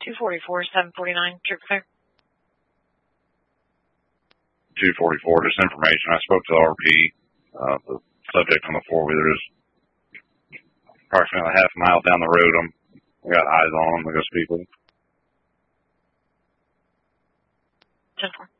244, 749, trip clear. 244, just information. I spoke to the RP. The subject on the four-wheeler is approximately half a mile down the road. We got eyes on him. We got people. 10-4.